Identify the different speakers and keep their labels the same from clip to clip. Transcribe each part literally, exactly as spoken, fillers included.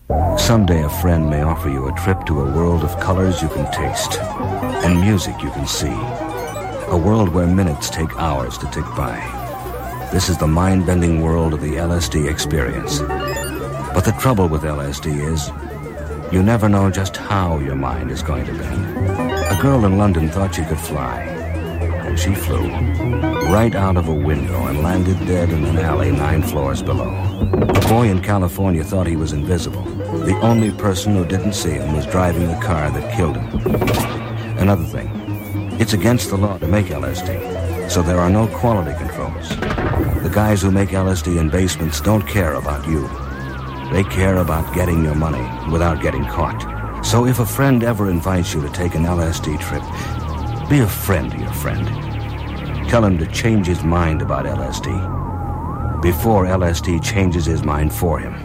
Speaker 1: Someday a friend may offer you a trip to a world of colors you can taste and music you can see. A world where minutes take hours to tick by. This is the mind-bending world of the L S D experience. But the trouble with L S D is you never know just how your mind is going to be. A girl in London thought she could fly, and she flew right out of a window and landed dead in an alley nine floors below. A boy in California thought he was invisible. The only person who didn't see him was driving the car that killed him. Another thing, it's against the law to make L S D, so there are no quality controls. The guys who make L S D in basements don't care about you. They care about getting your money without getting caught. So if a friend ever invites you to take an L S D trip, be a friend to your friend. Tell him to change his mind about L S D before L S D changes his mind for him.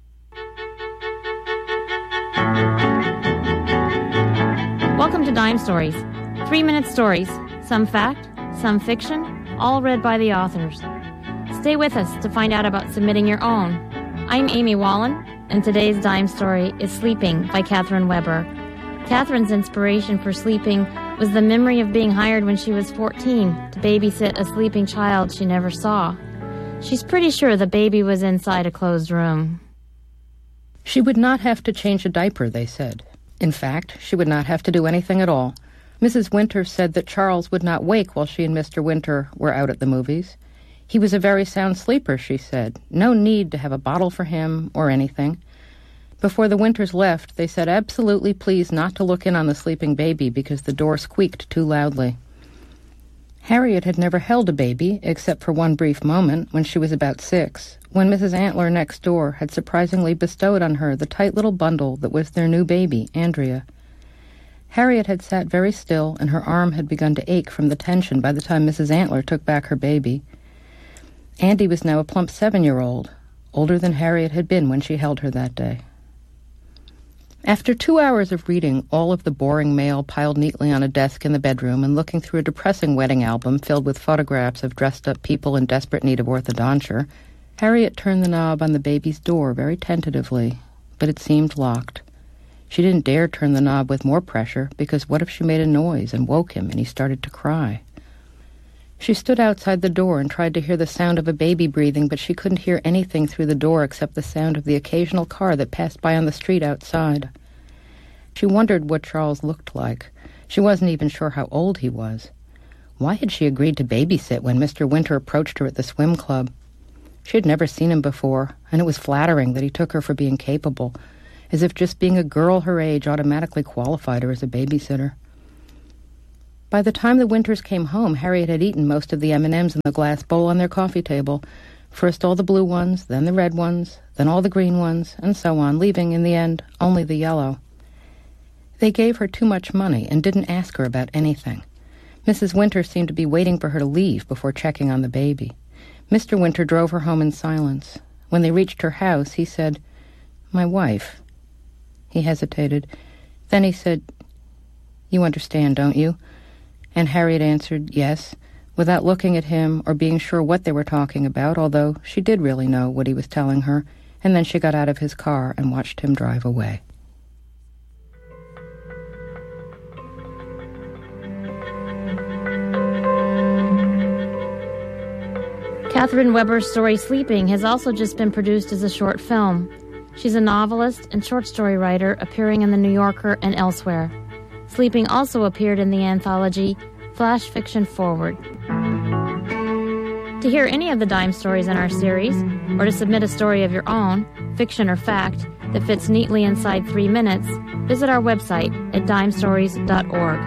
Speaker 2: Welcome to Dime Stories. Three-minute stories, some fact, some fiction, all read by the authors. Stay with us to find out about submitting your own. I'm Amy Wallen, and today's Dime Story is Sleeping by Catherine Weber. Catherine's inspiration for sleeping was the memory of being hired when she was fourteen to babysit a sleeping child she never saw. She's pretty sure the baby was inside a closed room.
Speaker 3: She would not have to change a diaper, they said. In fact, she would not have to do anything at all. Missus Winter said that Charles would not wake while she and Mister Winter were out at the movies. He was a very sound sleeper, she said. No need to have a bottle for him or anything. Before the Winters left, they said absolutely please not to look in on the sleeping baby because the door squeaked too loudly. Harriet had never held a baby, except for one brief moment when she was about six, when Missus Antler next door had surprisingly bestowed on her the tight little bundle that was their new baby, Andrea. Harriet had sat very still, and her arm had begun to ache from the tension by the time Missus Antler took back her baby. Andy was now a plump seven-year-old, older than Harriet had been when she held her that day. After two hours of reading all of the boring mail piled neatly on a desk in the bedroom and looking through a depressing wedding album filled with photographs of dressed-up people in desperate need of orthodonture, Harriet turned the knob on the baby's door very tentatively, but it seemed locked. She didn't dare turn the knob with more pressure, because what if she made a noise and woke him and he started to cry? She stood outside the door and tried to hear the sound of a baby breathing, but she couldn't hear anything through the door except the sound of the occasional car that passed by on the street outside. She wondered what Charles looked like. She wasn't even sure how old he was. Why had she agreed to babysit when Mister Winter approached her at the swim club? She had never seen him before, and it was flattering that he took her for being capable, as if just being a girl her age automatically qualified her as a babysitter. By the time the Winters came home, Harriet had eaten most of the M and M's in the glass bowl on their coffee table. First all the blue ones, then the red ones, then all the green ones, and so on, leaving, in the end, only the yellow. They gave her too much money and didn't ask her about anything. Missus Winter seemed to be waiting for her to leave before checking on the baby. Mister Winter drove her home in silence. When they reached her house, he said, "My wife." He hesitated. Then he said, "You understand, don't you?" And Harriet answered, yes, without looking at him or being sure what they were talking about, although she did really know what he was telling her, and then she got out of his car and watched him drive away.
Speaker 2: Catherine Weber's story Sleeping has also just been produced as a short film. She's a novelist and short story writer appearing in The New Yorker and elsewhere. Sleeping also appeared in the anthology Flash Fiction Forward. To hear any of the Dime Stories in our series, or to submit a story of your own, fiction or fact, that fits neatly inside three minutes, visit our website at dime stories dot org.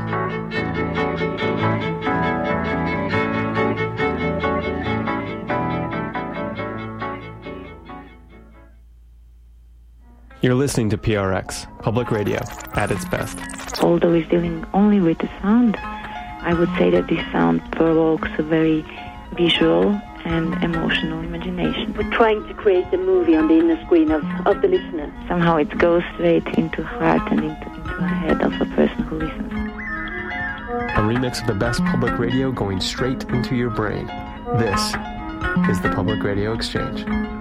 Speaker 4: You're listening to P R X, public radio, at its best.
Speaker 5: Although it's dealing only with the sound, I would say that this sound provokes a very visual and emotional imagination.
Speaker 6: We're trying to create a movie on the inner screen of, of the listener.
Speaker 5: Somehow it goes straight into heart and into, into the head of a person who listens.
Speaker 4: A remix of the best public radio going straight into your brain. This is the Public Radio Exchange.